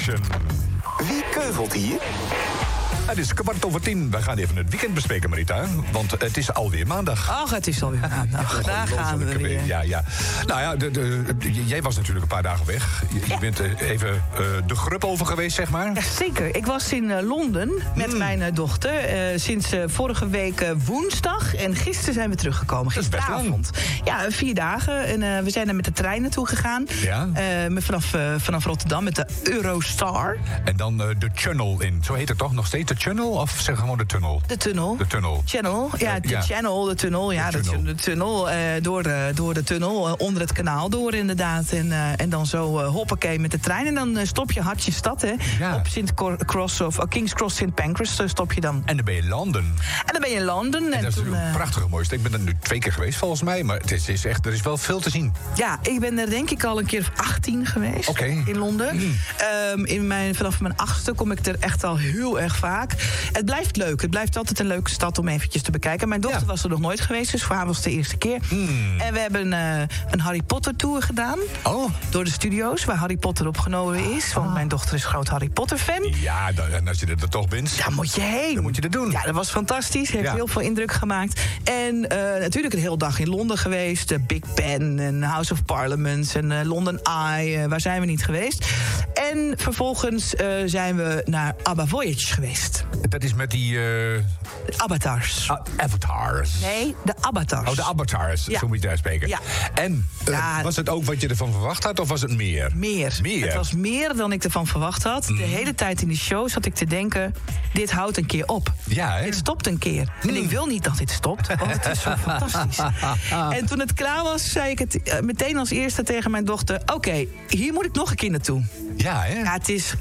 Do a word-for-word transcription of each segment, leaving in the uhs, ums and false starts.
Station. Wie keuvelt hier? Het is kwart over tien. We gaan even het weekend bespreken, Marita. Want het is alweer maandag. Ach, het is alweer maandag. Daar gaan we weer. Ja, ja. Nou ja, de, de, de, jij was natuurlijk een paar dagen weg. Je, Ja. je bent uh, even uh, de grup over geweest, zeg maar. Ja, zeker. Ik was in uh, Londen met Mm. mijn uh, dochter. Uh, sinds uh, vorige week uh, woensdag. En gisteren zijn we teruggekomen. Dat is best Gisteravond. Ja, vier dagen. En uh, we zijn er met de trein naartoe gegaan. Ja. Uh, met vanaf, uh, vanaf Rotterdam met de Eurostar. En dan uh, de Channel in. Zo heet het toch nog steeds? De Channel? Of zeg gewoon de tunnel? De tunnel. De tunnel. Channel, ja, de Ja. channel, de tunnel, ja, De de tunnel. tunnel, de tunnel uh, door, de, door de tunnel, uh, onder het kanaal door inderdaad. En, uh, en dan zo uh, hoppakee met de trein. En dan uh, stop je Hartje Stad, hè. Ja. Op Sint Cross of uh, King's Cross Saint Pancras uh, stop je dan. En dan ben je in Londen. En dan ben je in Londen. En, En dat is toen, natuurlijk een uh, prachtige mooie stad. Ik ben er nu twee keer geweest volgens mij. Maar het is, is echt, er is wel veel te zien. Ja, ik ben er denk ik al een keer of achttien geweest. Oké. In Londen. Mm. Um, in mijn, vanaf mijn achtste kom ik er echt al heel erg vaak. Het blijft leuk. Het blijft altijd een leuke stad om eventjes te bekijken. Mijn dochter Ja. was er nog nooit geweest, dus voor haar was het de eerste keer. Mm. En we hebben uh, een Harry Potter tour gedaan. Oh. Door de studio's waar Harry Potter opgenomen is. Want mijn dochter is groot Harry Potter fan. Ja, dan, en als je er toch bent, Daar moet je heen. dan moet je dat doen. Ja, dat was fantastisch. Heeft Ja. heel veel indruk gemaakt. En uh, natuurlijk een hele dag in Londen geweest. De Big Ben en House of Parliament en uh, London Eye. Uh, waar zijn we niet geweest? En vervolgens uh, zijn we naar Abba Voyage geweest. Dat is met die uh, De avatars. a- avatars. Nee, de avatars. Oh, de avatars, Ja. zo moet je daar spreken. Ja. En uh, Ja. was het ook wat je ervan verwacht had, of was het meer? Meer. Meer. Het was meer dan ik ervan verwacht had. De hele tijd in die show zat ik te denken... dit houdt een keer op. Ja, hè? Dit stopt een keer. En ik wil niet dat dit stopt, want het is zo fantastisch. En toen het klaar was, zei ik het uh, meteen als eerste tegen mijn dochter... oké, hier moet ik nog een keer naartoe. Ja, hè? Ja, het is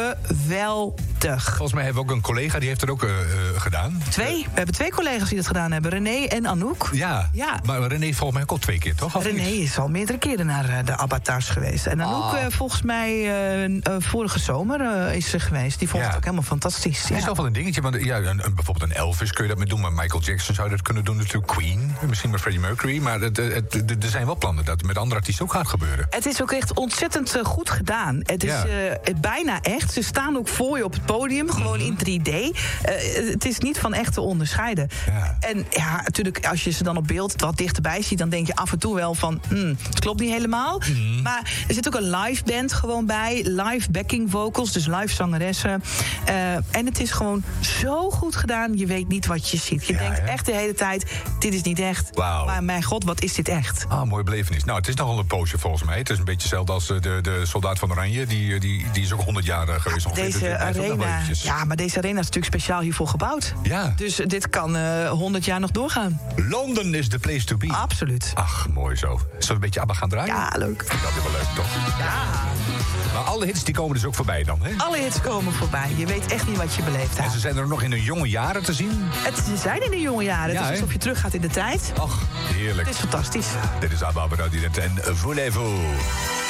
geweldig. Volgens mij hebben we ook een collega die heeft het ook uh, uh, gedaan. Twee. We hebben twee collega's die dat gedaan hebben. René en Anouk. Ja. Ja. Maar René volgens mij ook al twee keer, toch? Of René niet? is al meerdere keren naar uh, de avatars geweest. En Anouk, Ah. uh, volgens mij, uh, uh, vorige zomer uh, is ze geweest. Die vond Ja. het ook helemaal fantastisch. Het is Ja. toch wel een dingetje, want ja, een, een, bijvoorbeeld een Elvis kun je dat mee doen... maar Michael Jackson zou dat kunnen doen, natuurlijk Queen. Misschien met Freddie Mercury, maar het, het, het, er zijn wel plannen... dat het met andere artiesten ook gaat gebeuren. Het is ook echt ontzettend uh, goed gedaan. Het is Ja. uh, bijna echt. Ze staan ook voor je op het podium, gewoon in drie D. Uh, het is niet van echt te onderscheiden. Ja. En ja, natuurlijk, als je ze dan op beeld wat dichterbij ziet... dan denk je af en toe wel van, hmm, het klopt niet helemaal. Maar er zit ook een live band gewoon bij. Live backing vocals, dus live zangeressen. Uh, en het is gewoon zo goed gedaan. Je weet niet wat je ziet. Je Ja, denkt hè? echt de hele tijd, dit is niet echt. Wauw. Maar mijn god, wat is dit echt? Ah, mooie belevenis. Nou, het is nogal een poosje volgens mij. Het is een beetje hetzelfde als uh, de, de soldaat van Oranje. Die, die, die is ook honderd jaar uh, geweest ongeveer. Dus Deze dit blijft ook nog wel arena, eventjes. ja, maar deze arena is natuurlijk speciaal hiervoor gebouwd. Ja. Dus uh, dit kan uh, honderd jaar nog doorgaan. Londen is the place to be. Absoluut. Ach, mooi zo. Zullen we een beetje ABBA gaan draaien? Ja, leuk. Dat is wel leuk, toch? Ja. Maar alle hits die komen dus ook voorbij dan, hè? Alle hits komen voorbij. Je weet echt niet wat je beleeft En hebt. ze zijn er nog in hun jonge jaren te zien. Het ze zijn in de jonge jaren. Ja, het is hè? alsof je teruggaat in de tijd. Ach, heerlijk. Het is fantastisch. Dit is ABBA, en voulez-vous.